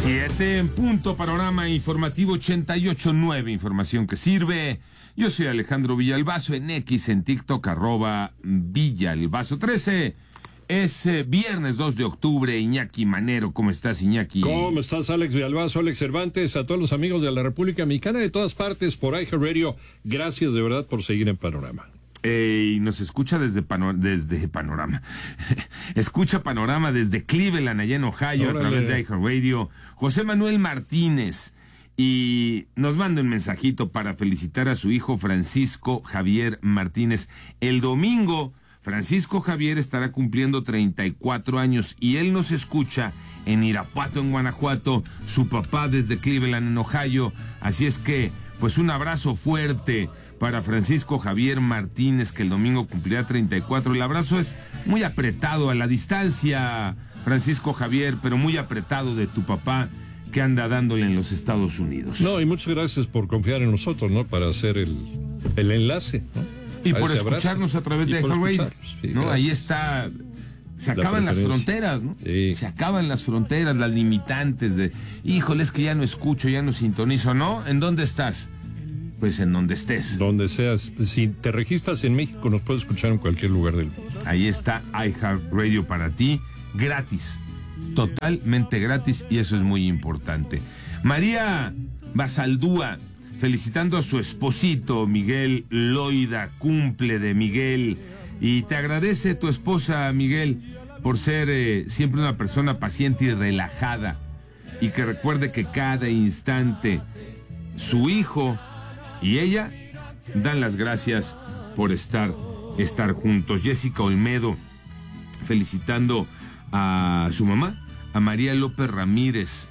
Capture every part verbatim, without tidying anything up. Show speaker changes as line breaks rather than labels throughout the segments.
Siete en punto, panorama informativo ochenta y ocho punto nueve, información que sirve. Yo soy Alejandro Villalbazo, en X, en TikTok, arroba Villalbazo trece. Es eh, viernes dos de octubre. Iñaki Manero, ¿cómo estás, Iñaki?
¿Cómo estás, Alex Villalbazo, Alex Cervantes? A todos los amigos de la República Mexicana de todas partes por iHeartRadio, gracias de verdad por seguir en Panorama.
Eh, y nos escucha desde, pano, desde Panorama. Escucha Panorama desde Cleveland, allá en Ohio, Órale. A través de iHeartRadio. José Manuel Martínez. Y nos manda un mensajito para felicitar a su hijo Francisco Javier Martínez. El domingo, Francisco Javier estará cumpliendo treinta y cuatro años y él nos escucha en Irapuato, en Guanajuato. Su papá desde Cleveland, en Ohio. Así es que, pues un abrazo fuerte para Francisco Javier Martínez, que el domingo cumplirá treinta y cuatro. El abrazo es muy apretado, a la distancia, Francisco Javier, pero muy apretado de tu papá, que anda dándole en los Estados Unidos.
No, y muchas gracias por confiar en nosotros, ¿no? Para hacer el, el enlace, ¿no?
Y por escucharnos abrazo. A través de iHeartRadio, sí, ¿no? Ahí está, se acaban las fronteras, ¿no?
Sí.
Se acaban las fronteras, las limitantes de, híjole, es que ya no escucho, ya no sintonizo, ¿no? ¿En dónde estás? Pues en donde estés.
Donde seas. Si te registras en México, nos puedes escuchar en cualquier lugar del mundo.
Ahí está iHeartRadio para ti, gratis. Totalmente gratis, y eso es muy importante. María Basaldúa, felicitando a su esposito, Miguel Loida, cumple de Miguel. Y te agradece tu esposa, Miguel, por ser eh, siempre una persona paciente y relajada. Y que recuerde que cada instante su hijo y ella dan las gracias por estar, estar juntos. Jessica Olmedo, felicitando a su mamá, a María López Ramírez,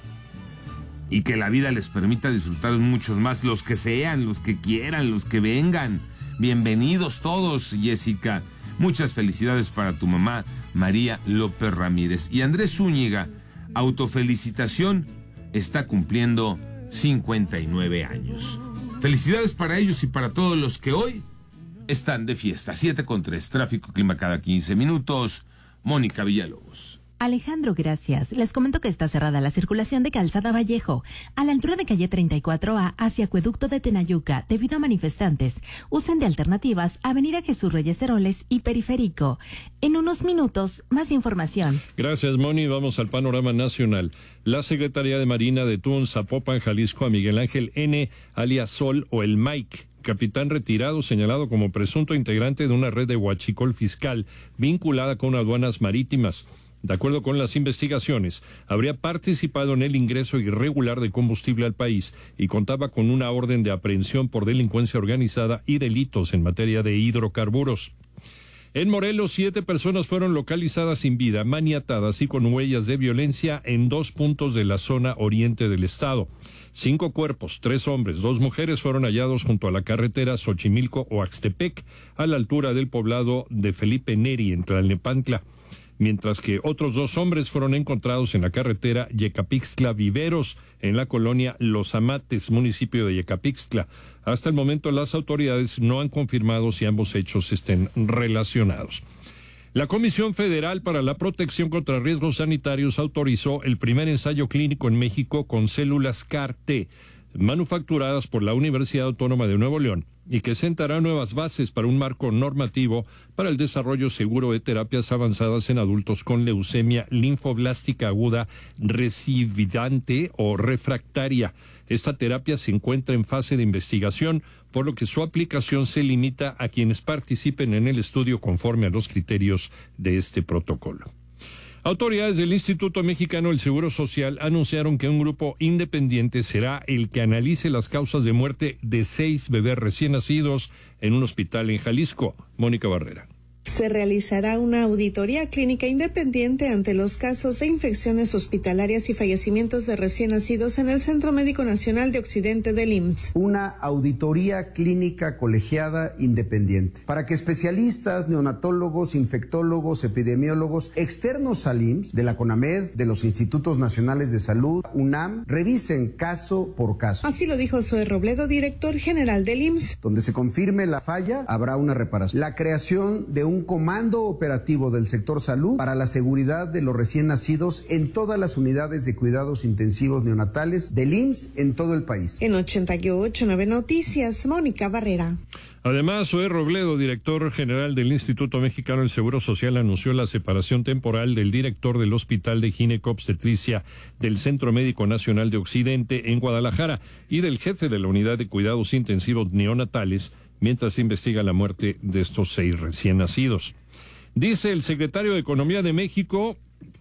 y que la vida les permita disfrutar muchos más, los que sean, los que quieran, los que vengan. Bienvenidos todos, Jessica. Muchas felicidades para tu mamá, María López Ramírez. Y Andrés Zúñiga, autofelicitación, está cumpliendo cincuenta y nueve años. Felicidades para ellos y para todos los que hoy están de fiesta. siete con tres, tráfico, clima cada quince minutos. Mónica Villalobos.
Alejandro, gracias. Les comento que está cerrada la circulación de Calzada Vallejo, a la altura de calle treinta y cuatro A hacia Acueducto de Tenayuca, debido a manifestantes. Usen de alternativas Avenida Jesús Reyes Heroles y Periférico. En unos minutos, más información.
Gracias, Moni. Vamos al panorama nacional. La Secretaría de Marina detuvo en Zapopan, Jalisco, a Miguel Ángel N., alias Sol o el Mike, capitán retirado señalado como presunto integrante de una red de huachicol fiscal vinculada con aduanas marítimas. De acuerdo con las investigaciones, habría participado en el ingreso irregular de combustible al país y contaba con una orden de aprehensión por delincuencia organizada y delitos en materia de hidrocarburos. En Morelos, siete personas fueron localizadas sin vida, maniatadas y con huellas de violencia en dos puntos de la zona oriente del estado. Cinco cuerpos, tres hombres, dos mujeres fueron hallados junto a la carretera Xochimilco-Oaxtepec, a la altura del poblado de Felipe Neri, en Tlalnepantla, mientras que otros dos hombres fueron encontrados en la carretera Yecapixtla-Viveros, en la colonia Los Amates, municipio de Yecapixtla. Hasta el momento, las autoridades no han confirmado si ambos hechos estén relacionados. La Comisión Federal para la Protección contra Riesgos Sanitarios autorizó el primer ensayo clínico en México con células C A R T, manufacturadas por la Universidad Autónoma de Nuevo León, y que sentará nuevas bases para un marco normativo para el desarrollo seguro de terapias avanzadas en adultos con leucemia linfoblástica aguda recidivante o refractaria. Esta terapia se encuentra en fase de investigación, por lo que su aplicación se limita a quienes participen en el estudio conforme a los criterios de este protocolo. Autoridades del Instituto Mexicano del Seguro Social anunciaron que un grupo independiente será el que analice las causas de muerte de seis bebés recién nacidos en un hospital en Jalisco. Mónica Barrera.
Se realizará una auditoría clínica independiente ante los casos de infecciones hospitalarias y fallecimientos de recién nacidos en el Centro Médico Nacional de Occidente del I M S S.
Una auditoría clínica colegiada independiente para que especialistas, neonatólogos, infectólogos, epidemiólogos externos al I M S S, de la CONAMED, de los Institutos Nacionales de Salud, UNAM, revisen caso por caso.
Así lo dijo Zoe Robledo, director general del I M S S.
Donde se confirme la falla, habrá una reparación. La creación de un un comando operativo del sector salud para la seguridad de los recién nacidos en todas las unidades de cuidados intensivos neonatales del I M S S en todo el país.
En ochenta y ocho punto nueve Noticias, Mónica Barrera.
Además, Zoé Robledo, director general del Instituto Mexicano del Seguro Social, anunció la separación temporal del director del Hospital de Gineco-Obstetricia del Centro Médico Nacional de Occidente en Guadalajara y del jefe de la Unidad de Cuidados Intensivos Neonatales, mientras se investiga la muerte de estos seis recién nacidos. Dice el secretario de Economía de México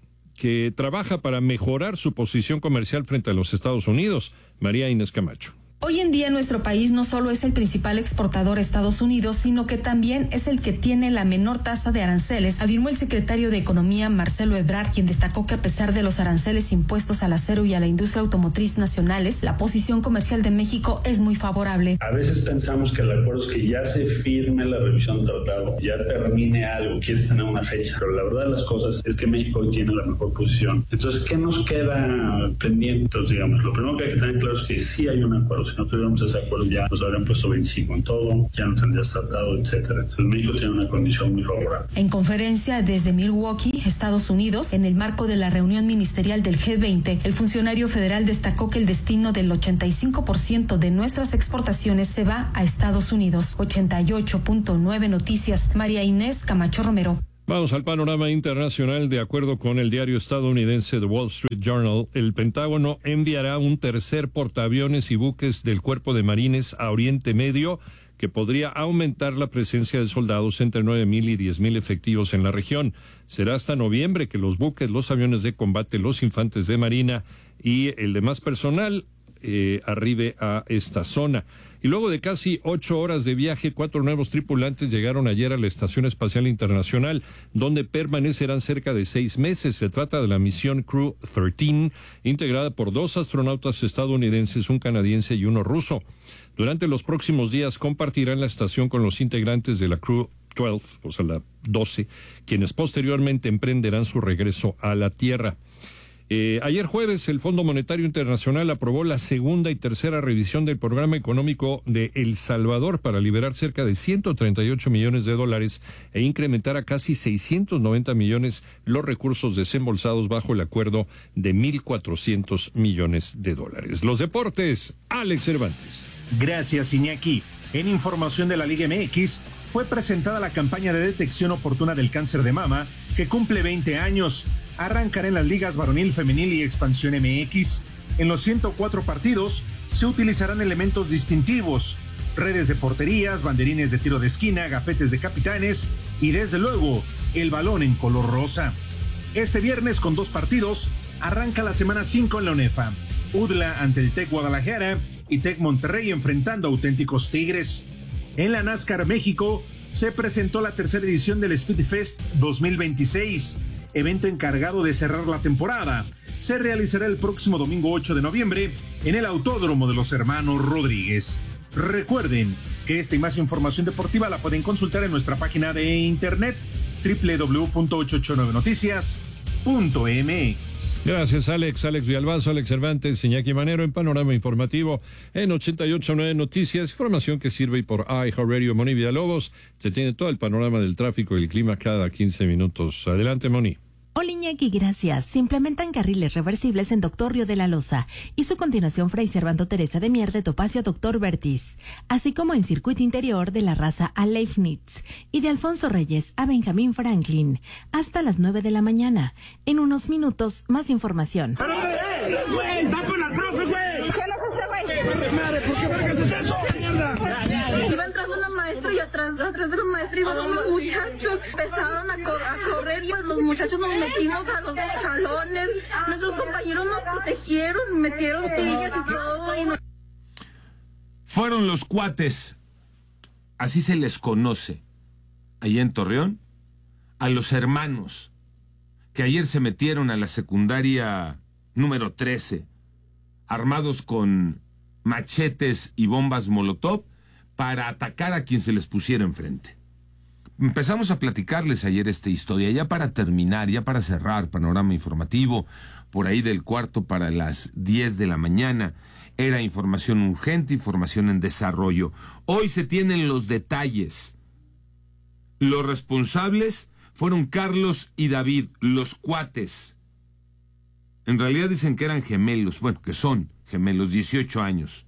que trabaja para mejorar su posición comercial frente a los Estados Unidos. María Inés Camacho.
Hoy en día nuestro país no solo es el principal exportador a Estados Unidos, sino que también es el que tiene la menor tasa de aranceles, afirmó el secretario de Economía Marcelo Ebrard, quien destacó que a pesar de los aranceles impuestos al acero y a la industria automotriz nacionales, la posición comercial de México es muy favorable.
A veces pensamos que el acuerdo es que ya se firme la revisión del tratado, ya termine algo, quieres tener una fecha, pero la verdad de las cosas es que México hoy tiene la mejor posición. Entonces, ¿qué nos queda pendiente? Entonces, digamos, lo primero que hay que tener claro es que sí hay un acuerdo. Si no tuviéramos ese acuerdo ya nos habrían puesto veinticinco en todo, ya no tendrías tratado, etcétera. Entonces México tiene una condición muy favorable.
En conferencia desde Milwaukee, Estados Unidos, en el marco de la reunión ministerial del G veinte, el funcionario federal destacó que el destino del ochenta y cinco por ciento de nuestras exportaciones se va a Estados Unidos. ochenta y ocho punto nueve Noticias, María Inés Camacho Romero.
Vamos al panorama internacional. De acuerdo con el diario estadounidense The Wall Street Journal, el Pentágono enviará un tercer portaaviones y buques del Cuerpo de Marines a Oriente Medio, que podría aumentar la presencia de soldados entre nueve mil y diez mil efectivos en la región. Será hasta noviembre que los buques, los aviones de combate, los infantes de marina y el demás personal eh, arribe a esta zona. Y luego de casi ocho horas de viaje, cuatro nuevos tripulantes llegaron ayer a la Estación Espacial Internacional, donde permanecerán cerca de seis meses. Se trata de la misión Crew trece, integrada por dos astronautas estadounidenses, un canadiense y uno ruso. Durante los próximos días compartirán la estación con los integrantes de la Crew doce, o sea, la doce, quienes posteriormente emprenderán su regreso a la Tierra. Eh, ayer jueves, el Fondo Monetario Internacional aprobó la segunda y tercera revisión del programa económico de El Salvador para liberar cerca de ciento treinta y ocho millones de dólares e incrementar a casi seiscientos noventa millones los recursos desembolsados bajo el acuerdo de mil cuatrocientos millones de dólares. Los deportes, Alex Cervantes.
Gracias, Iñaki. En información de la Liga M X, fue presentada la campaña de detección oportuna del cáncer de mama, que cumple veinte años. Arrancará en las ligas varonil, femenil y expansión M X. En los ciento cuatro partidos se utilizarán elementos distintivos, redes de porterías, banderines de tiro de esquina, gafetes de capitanes y desde luego el balón en color rosa. Este viernes, con dos partidos, arranca la semana cinco en la UNEFA. U D L A ante el Tec Guadalajara y Tec Monterrey enfrentando a auténticos Tigres. En la NASCAR México se presentó la tercera edición del Speed Fest dos mil veintiséis, evento encargado de cerrar la temporada. Se realizará el próximo domingo ocho de noviembre en el Autódromo de los Hermanos Rodríguez. Recuerden que esta y más información deportiva la pueden consultar en nuestra página de internet doble u doble u doble u punto ochocientos ochenta y nueve noticias punto m x.
Gracias, Alex. Alex Villalbazo, Alex Cervantes, Iñaki Manero en Panorama Informativo en ochenta y ocho punto nueve Noticias. Información que sirve por iHeartRadio. Moni Villalobos se tiene todo el panorama del tráfico y el clima cada quince minutos. Adelante, Moni.
Hola, Iñaki, gracias. Se implementan carriles reversibles en Doctor Río de la Loza y su continuación Fray Servando Teresa de Mier de Topacio a Doctor Vertis, así como en circuito interior de La Raza a Leibniz y de Alfonso Reyes a Benjamín Franklin hasta las nueve de la mañana. En unos minutos, más información.
¡Pero, güey! ¡Tapen al profe, güey! ¿Qué no es ese, güey? ¡Madre, ¿por qué vergas es eso? ¡Mierda!
Iban tras una maestra y atrás, atrás de la maestra iban unos muchachos. Empezaron a, co a correr y los muchachos nos metimos a los dos salones. Nuestros compañeros nos protegieron, metieron sillas y todo. Y nos...
Fueron los cuates, así se les conoce, allá en Torreón, a los hermanos que ayer se metieron a la secundaria número trece, armados con machetes y bombas molotov para atacar a quien se les pusiera enfrente. Empezamos a platicarles ayer esta historia, ya para terminar, ya para cerrar Panorama Informativo, por ahí del cuarto para las diez de la mañana. Era información urgente, información en desarrollo. Hoy se tienen los detalles. Los responsables fueron Carlos y David, los cuates. En realidad dicen que eran gemelos, bueno, que son gemelos, dieciocho años.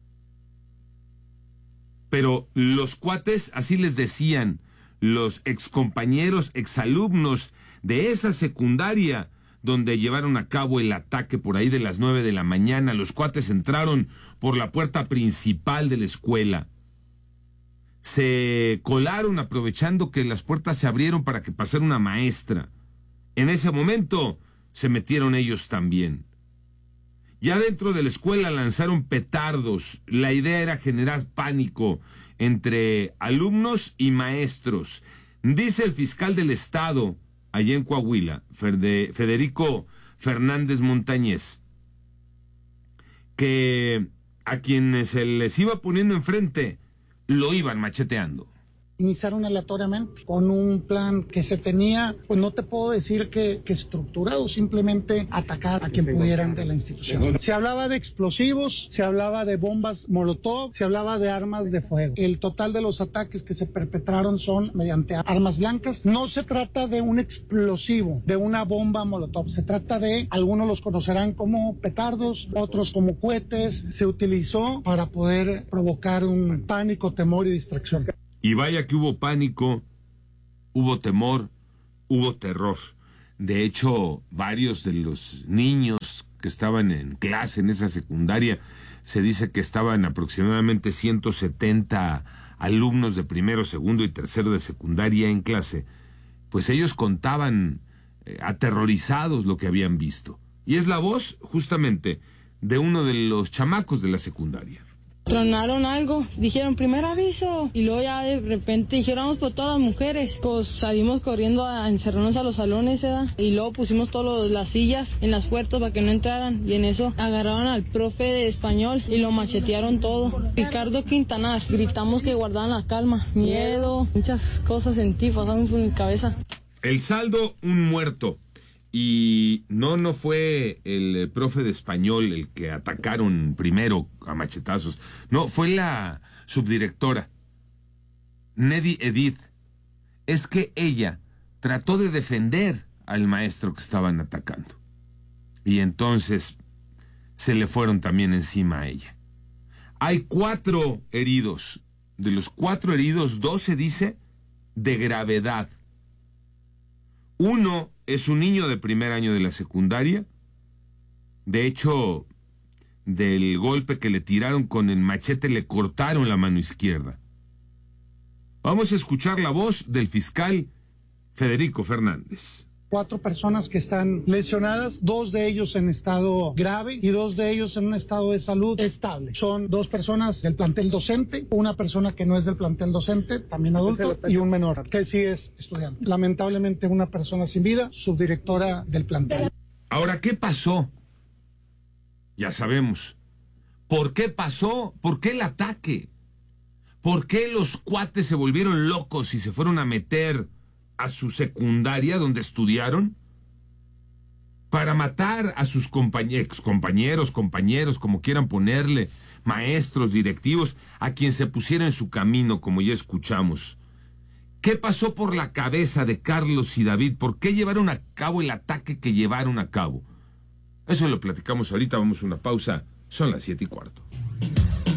Pero los cuates, así les decían, los excompañeros, exalumnos de esa secundaria donde llevaron a cabo el ataque por ahí de las nueve de la mañana. Los cuates entraron por la puerta principal de la escuela. Se colaron aprovechando que las puertas se abrieron para que pasara una maestra. En ese momento se metieron ellos también. Ya dentro de la escuela lanzaron petardos. La idea era generar pánico entre alumnos y maestros. Dice el fiscal del estado, allá en Coahuila, Federico Fernández Montañez, que a quienes se les iba poniendo enfrente lo iban macheteando.
Iniciaron aleatoriamente con un plan que se tenía, pues no te puedo decir que, que estructurado, simplemente atacar a quien pudieran de la institución. Se hablaba de explosivos, se hablaba de bombas molotov, se hablaba de armas de fuego. El total de los ataques que se perpetraron son mediante armas blancas. No se trata de un explosivo, de una bomba molotov, se trata de, algunos los conocerán como petardos, otros como cohetes. Se utilizó para poder provocar un pánico, temor y distracción.
Y vaya que hubo pánico, hubo temor, hubo terror. De hecho, varios de los niños que estaban en clase en esa secundaria, se dice que estaban aproximadamente ciento setenta alumnos de primero, segundo y tercero de secundaria en clase, pues ellos contaban eh, aterrorizados lo que habían visto. Y es la voz, justamente, de uno de los chamacos de la secundaria.
Tronaron algo, dijeron primer aviso y luego ya de repente dijeron vamos por todas las mujeres, pues salimos corriendo a encerrarnos a los salones, ¿verdad? Y luego pusimos todas las sillas en las puertas para que no entraran y en eso agarraron al profe de español y lo machetearon todo. Ricardo Quintanar, gritamos que guardaban la calma, miedo, muchas cosas en ti pasaron por mi cabeza.
El saldo, un muerto. Y no, no fue el profe de español el que atacaron primero a machetazos. No, fue la subdirectora, Nedi Edith. Es que ella trató de defender al maestro que estaban atacando. Y entonces se le fueron también encima a ella. Hay cuatro heridos. De los cuatro heridos, dos se dice de gravedad. Uno es un niño de primer año de la secundaria. De hecho, del golpe que le tiraron con el machete le cortaron la mano izquierda. Vamos a escuchar la voz del fiscal Federico Fernández.
Cuatro personas que están lesionadas, dos de ellos en estado grave y dos de ellos en un estado de salud estable. Son dos personas del plantel docente, una persona que no es del plantel docente, también adulto, y un menor, que sí es estudiante. Lamentablemente una persona sin vida, subdirectora del plantel.
Ahora, ¿qué pasó? Ya sabemos. ¿Por qué pasó? ¿Por qué el ataque? ¿Por qué los cuates se volvieron locos y se fueron a meter a su secundaria donde estudiaron para matar a sus compañeros, compañeros, compañeros, como quieran ponerle, maestros, directivos, a quien se pusiera en su camino, como ya escuchamos? ¿Qué pasó por la cabeza de Carlos y David? ¿Por qué llevaron a cabo el ataque que llevaron a cabo? Eso lo platicamos ahorita, vamos a una pausa, son las siete y cuarto.